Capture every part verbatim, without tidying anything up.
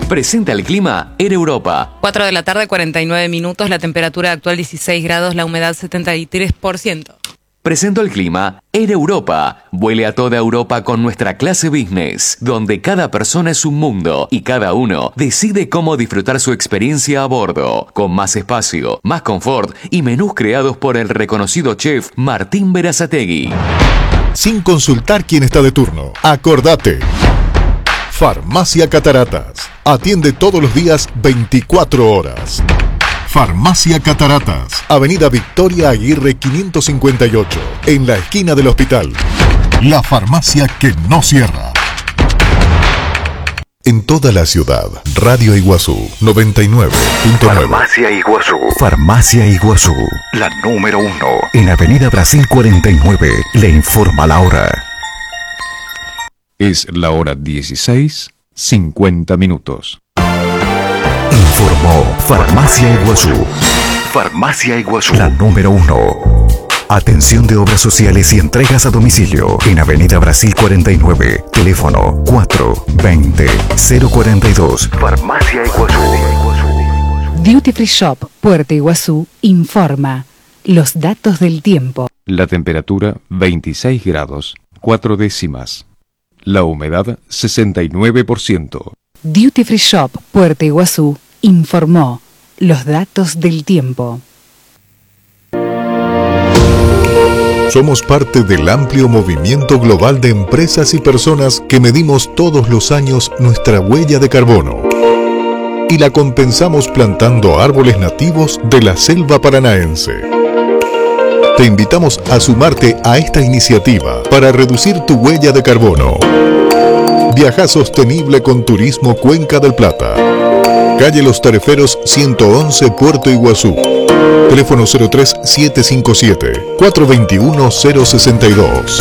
Presenta el clima Air Europa. cuatro de la tarde, cuarenta y nueve minutos, la temperatura actual dieciséis grados, la humedad setenta y tres por ciento. Presento el clima Air Europa. Vuele a toda Europa con nuestra clase business, donde cada persona es un mundo y cada uno decide cómo disfrutar su experiencia a bordo, con más espacio, más confort y menús creados por el reconocido chef Martín Berazategui. Sin consultar quién está de turno, acordate. Farmacia Cataratas. Atiende todos los días veinticuatro horas. Farmacia Cataratas, Avenida Victoria Aguirre quinientos cincuenta y ocho, en la esquina del hospital. La farmacia que no cierra. En toda la ciudad, Radio Iguazú noventa y nueve punto nueve. Farmacia Iguazú. Farmacia Iguazú, La número uno. en Avenida Brasil cuarenta y nueve, le informa la hora. Es la hora dieciséis, cincuenta minutos. Informó Farmacia Iguazú, Farmacia Iguazú. la número uno. Atención de obras sociales y entregas a domicilio en Avenida Brasil cuarenta y nueve, teléfono cuatro veinte cero cuarenta y dos. Farmacia Iguazú. Duty Free Shop Puerto Iguazú informa los datos del tiempo. La temperatura veintiséis grados, cuatro décimas. La humedad sesenta y nueve por ciento. Duty Free Shop Puerto Iguazú informó los datos del tiempo. Somos parte del amplio movimiento global de empresas y personas que medimos todos los años nuestra huella de carbono y la compensamos plantando árboles nativos de la selva paranaense. Te invitamos a sumarte a esta iniciativa para reducir tu huella de carbono. Viaja sostenible con Turismo Cuenca del Plata. Calle Los Tareferos ciento once, Puerto Iguazú. Teléfono cero tres siete cinco siete, cuatro dos uno, cero seis dos.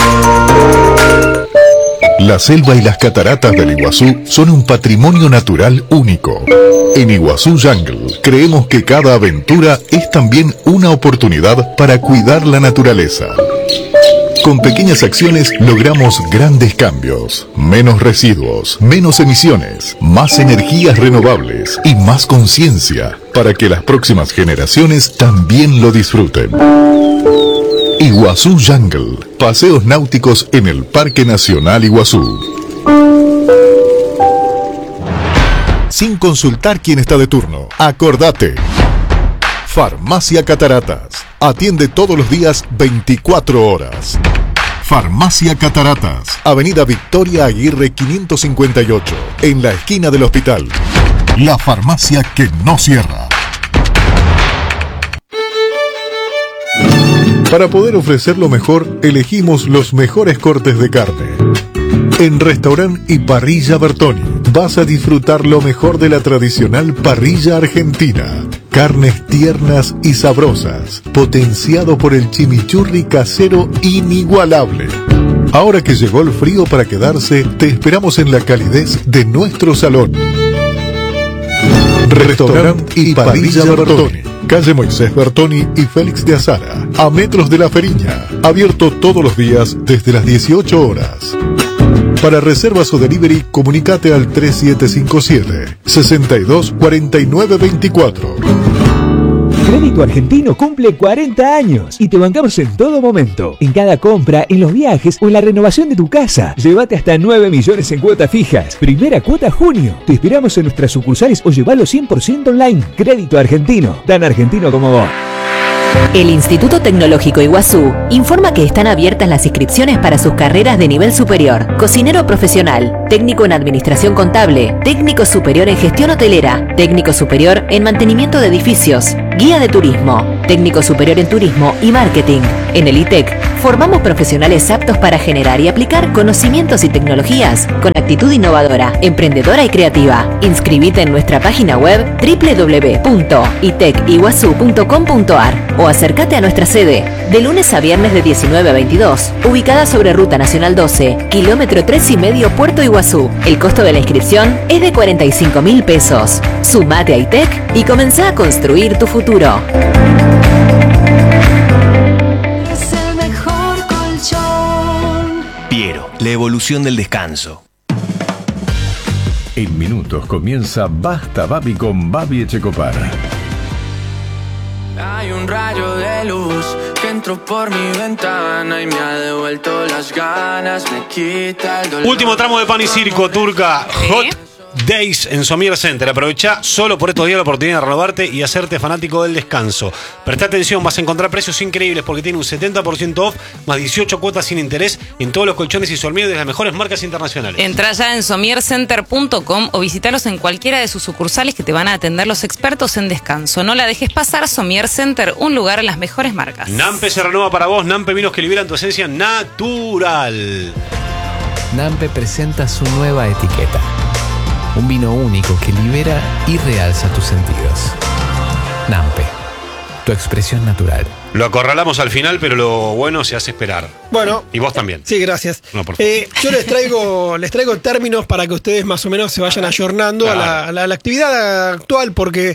La selva y las cataratas del Iguazú son un patrimonio natural único. En Iguazú Jungle creemos que cada aventura es también una oportunidad para cuidar la naturaleza. Con pequeñas acciones logramos grandes cambios, menos residuos, menos emisiones, más energías renovables y más conciencia para que las próximas generaciones también lo disfruten. Iguazú Jungle, paseos náuticos en el Parque Nacional Iguazú. Sin consultar quién está de turno, acordate. Farmacia Cataratas. Atiende todos los días veinticuatro horas. Farmacia Cataratas, Avenida Victoria Aguirre quinientos cincuenta y ocho, en la esquina del hospital. La farmacia que no cierra. Para poder ofrecer lo mejor, elegimos los mejores cortes de carne. En Restaurant y Parrilla Bertoni vas a disfrutar lo mejor de la tradicional parrilla argentina. Carnes tiernas y sabrosas, potenciado por el chimichurri casero inigualable. Ahora que llegó el frío para quedarse, te esperamos en la calidez de nuestro salón. Restaurant y Parrilla Bertoni, calle Moisés Bertoni y Félix de Azara, a metros de la Feriña, abierto todos los días desde las dieciocho horas. Para reservas o delivery, comunicate al tres siete cinco siete, seis dos cuatro nueve dos cuatro. Crédito Argentino cumple cuarenta años y te bancamos en todo momento. En cada compra, en los viajes o en la renovación de tu casa. Llévate hasta nueve millones en cuotas fijas. Primera cuota junio. Te esperamos en nuestras sucursales o llevalo cien por ciento online. Crédito Argentino, tan argentino como vos. El Instituto Tecnológico Iguazú informa que están abiertas las inscripciones para sus carreras de nivel superior: cocinero profesional, técnico en administración contable, técnico superior en gestión hotelera, técnico superior en mantenimiento de edificios, guía de turismo, técnico superior en turismo y marketing. En el I T E C formamos profesionales aptos para generar y aplicar conocimientos y tecnologías con actitud innovadora, emprendedora y creativa. Inscribite en nuestra página web doble u doble u doble u punto itec iguazú punto com punto ar o acércate a nuestra sede de lunes a viernes de diecinueve a veintidós, ubicada sobre Ruta Nacional doce, kilómetro tres y medio, Puerto Iguazú. El costo de la inscripción es de cuarenta y cinco mil pesos. Sumate a I T E C y comenzá a construir tu futuro. Es el mejor colchón. Piero, la evolución del descanso. En minutos comienza Basta Babi con Babi Echecopar. Hay un rayo de luz que entró por mi ventana y me ha devuelto las ganas, me quita el dolor. Último tramo de Pan y Circo, Turca. Hot Days en Somier Center. Aprovecha solo por estos días la oportunidad de renovarte y hacerte fanático del descanso. Presta atención, vas a encontrar precios increíbles porque tiene un setenta por ciento off más dieciocho cuotas sin interés en todos los colchones y solmier de las mejores marcas internacionales. Entra ya en somier center punto com o visítalos en cualquiera de sus sucursales que te van a atender los expertos en descanso. No la dejes pasar. Somier Center, un lugar en las mejores marcas. Nampe se renueva para vos. Nampe, vinos que liberan tu esencia natural. Nampe presenta su nueva etiqueta. Un vino único que libera y realza tus sentidos. Nampe, tu expresión natural. Lo acorralamos al final, pero lo bueno se hace esperar. Bueno. Y vos también. Sí, gracias. No, por favor. Eh, yo les traigo, les traigo términos para que ustedes más o menos se vayan ayornando claro. a, la, a, la, a la actividad actual, porque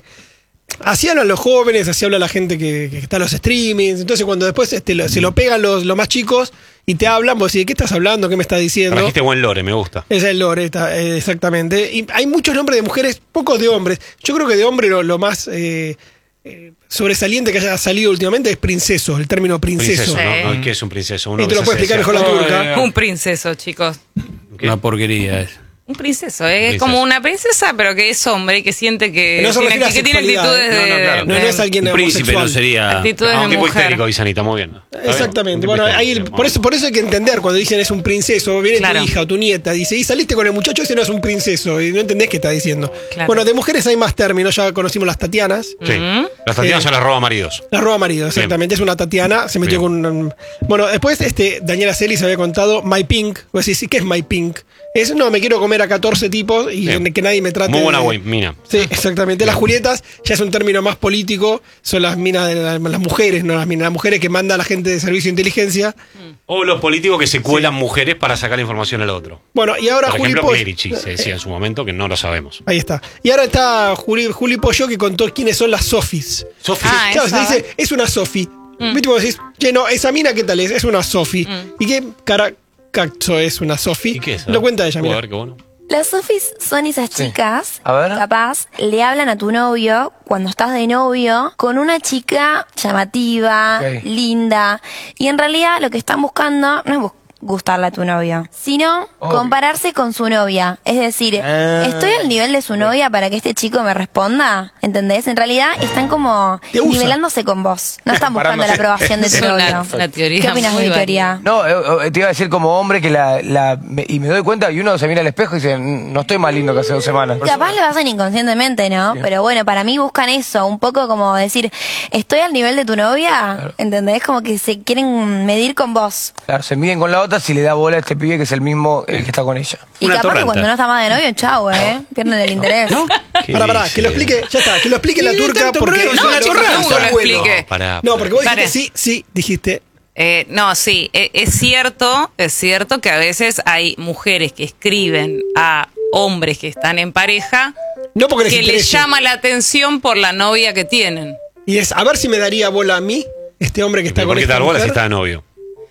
así hablan los jóvenes, así habla la gente que, que está en los streamings. Entonces, cuando después este, lo, se lo pegan los, los más chicos y te hablan, vos decís, ¿de qué estás hablando? ¿Qué me estás diciendo? Trajiste buen lore, me gusta. Ese es el lore, está, eh, exactamente. Y hay muchos nombres de mujeres, pocos de hombres. Yo creo que de hombre lo, lo más eh, eh, sobresaliente que haya salido últimamente es princeso, el término princeso. Princeso, ¿no? ¿Qué es un princeso? Uno y te lo puede explicar mejor la turca. Un princeso, chicos. ¿Qué? Una porquería es. Un princeso, ¿eh? Es como una princesa, pero que es hombre y que siente que, no tiene, que, que tiene actitudes de... No, no, claro. no, no es alguien un príncipe, no sería... Actitudes no, de un tipo mujer. histérico, Isanita, muy bien. Exactamente. Bueno, ahí, por, eso, por eso hay que entender cuando dicen es un princeso, viene claro. tu hija o tu nieta, dice, y saliste con el muchacho, ese no es un princeso, y no entendés qué está diciendo. Claro. Bueno, de mujeres hay más términos, ya conocimos las Tatianas. Sí, uh-huh. las Tatianas eh, son las roba maridos. Las roba maridos, exactamente. Bien. Es una Tatiana, se metió bien. con un... Bueno, después este Daniela Celis había contado My Pink, vos decís, ¿qué es My Pink? Es, no, me quiero comer a catorce tipos y bien. que nadie me trate muy buena de... güey, mina. Sí, exactamente. Las Julietas ya es un término más político, son las minas de la, las mujeres, no las minas, las mujeres que manda a la gente de servicio de inteligencia. O los políticos que se cuelan sí. mujeres para sacar la información al otro. Bueno, y ahora Por Juli ejemplo, Pollo. Clerici, se decía en su momento que no lo sabemos. Ahí está. Y ahora está Juli, Juli Pollo que contó quiénes son las Sofis. Sofis. Ah, claro, esa. se dice, es una Sofi. Mm. ¿Viste? Vos decís, che, no, esa mina, ¿qué tal es? Es una Sofi. Mm. ¿Y qué cara... Cacto es una Sofi? ¿Y qué es? Lo cuenta ella, mira. A ver, qué bueno. Las Sofis son esas chicas, sí. A ver. capaz, le hablan a tu novio cuando estás de novio con una chica llamativa, okay. linda, y en realidad lo que están buscando no es buscar gustarle a tu novio, sino Obvio. compararse con su novia. Es decir, ah. ¿estoy al nivel de su novia para que este chico me responda? ¿Entendés? En realidad están como nivelándose con vos. No están buscando la aprobación de tu novio. Una, una teoría. ¿Qué opinas de mi teoría? No, eh, te iba a decir como hombre que la... la me, y me doy cuenta y uno se mira al espejo y dice, no estoy más lindo que hace dos semanas. Capaz lo hacen inconscientemente, ¿no? Sí. Pero bueno, para mí buscan eso, un poco como decir, ¿estoy al nivel de tu novia? Claro. ¿Entendés? Como que se quieren medir con vos. Claro, se miden con la otra si le da bola a este pibe que es el mismo el que está con ella. Y Una capaz torrenta. que cuando no está más de novio, chau, ¿eh? Pierden el interés. ¿No? Pará, pará, que lo explique, ya está, que lo explique la turca porque es una chorrada. No, lo explique. No, porque vos dijiste sí, sí, dijiste. Eh, no, sí, eh, es cierto, es cierto que a veces hay mujeres que escriben a hombres que están en pareja no porque les que interese. les llama la atención por la novia que tienen. Y es, a ver si me daría bola a mí, este hombre que está con esta mujer. ¿Por qué te da bola si está de novio?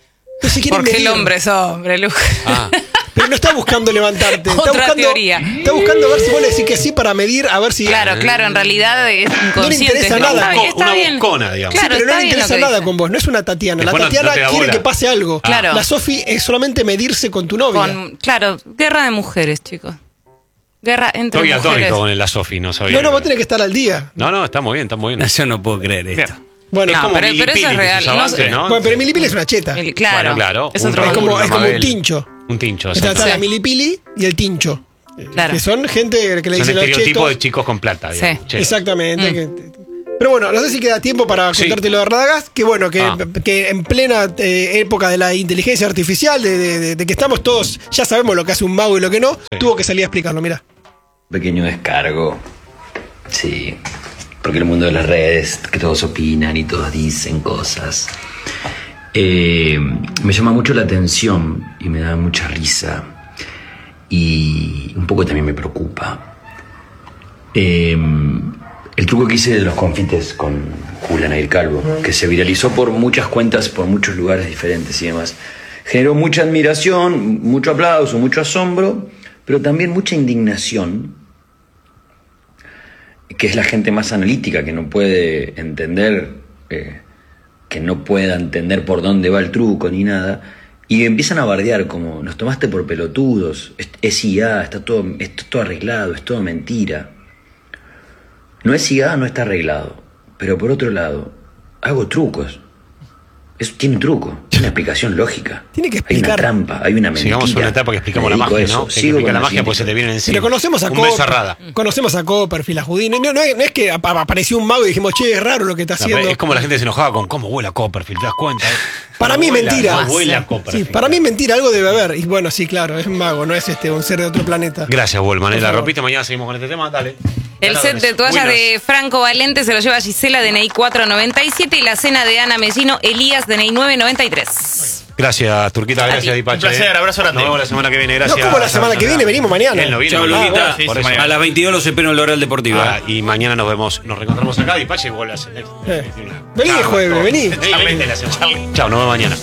Si Porque medir. el hombre es hombre, Luca. Ah. Pero no está buscando levantarte. Otra está buscando, teoría. Está buscando a ver si vos le decís que sí para medir, a ver si... Claro, claro, en realidad es inconsciente. No le interesa no, nada. Está, está una bien. buscona, digamos. Claro, sí, pero no le interesa nada dice. con vos, no es una Tatiana. Después la Tatiana no, no quiere bola. que pase algo. Claro. La Sofi es solamente medirse con tu novia. Con, claro, guerra de mujeres, chicos. Guerra entre Estoy mujeres. atónito con la Sofi, no sabía. No, no, vos tenés que estar al día. No, no, está muy bien, está muy bien. Yo no puedo creer esto. Bien. Bueno, no, como pero, pero eso es real. No sé, ¿no? Bueno, pero Milipili es una cheta. El, claro, bueno, claro. Es, Un otro es como, Raúl, es como un Mabel. tincho. Un tincho, Está, exacto. está la Sí. Milipili y el tincho. Claro. Que son gente que le Son dicen los estereotipos chetos. de chicos con plata. Digamos, Sí. chetos. Exactamente. Mm. Que, pero bueno, no sé si queda tiempo para Sí. contarte lo de Radagast. Que bueno, que, Ah. que en plena eh, época de la inteligencia artificial, de, de, de, de que estamos todos, ya sabemos lo que hace un mago y lo que no, Sí. tuvo que salir a explicarlo, mirá. Pequeño descargo. Sí. Porque el mundo de las redes, que todos opinan y todos dicen cosas. Eh, me llama mucho la atención y me da mucha risa. Y un poco también me preocupa. Eh, el truco que hice de los confites con Julián Air Calvo, que se viralizó por muchas cuentas, por muchos lugares diferentes y demás, generó mucha admiración, mucho aplauso, mucho asombro, pero también mucha indignación, que es la gente más analítica, que no puede entender, eh, que no pueda entender por dónde va el truco ni nada, y empiezan a bardear como, nos tomaste por pelotudos, es, es I A, está todo, está todo arreglado, es todo mentira. No es I A, no está arreglado, pero por otro lado, hago trucos. Eso tiene un truco, tiene una explicación lógica. Tiene que Hay una explicar. trampa, hay una mentira. Sigamos una etapa que explicamos la Me dedico magia, a ¿no? eso. Que Sigo explica con la la magia, siguiente. pues se te viene encima. Pero conocemos a Un mes Copper. cerrada. Conocemos a Copperfield, a Houdini. No, no es, no es que ap- apareció un mago y dijimos, che, es raro lo que está No, pero haciendo. es como la gente se enojaba con cómo vuela Copperfield, ¿te das cuenta? Para No mí es vuela, mentira. no vuela Sí, Copperfield. para mí es mentira, algo debe haber. Y bueno, sí, claro, es un mago, no es este un ser de otro planeta. Gracias, Wolman. Por La favor. rompiste, mañana seguimos con este tema, dale. El set de toallas de Franco Valente se lo lleva Gisela, D N I cuatro noventa y siete, y la cena de Ana Mellino, Elías, D N I nueve noventa y tres. Gracias, Turquita. Gracias, Dipache. Un placer, abrazo grande. Nos vemos la semana que viene. Gracias. No, como la semana que viene, venimos mañana. Él no viene. Chao, mañana. Luquita. Ah, bueno, por Sí, eso. mañana. A las veintidós los espero en la Oral Deportiva. Ah, y mañana nos vemos, nos reencontramos acá. Dipache y vuelve a hacer. Eh. Vení el jueves, vení. Vení, vení, la semana. Chao, nos vemos mañana.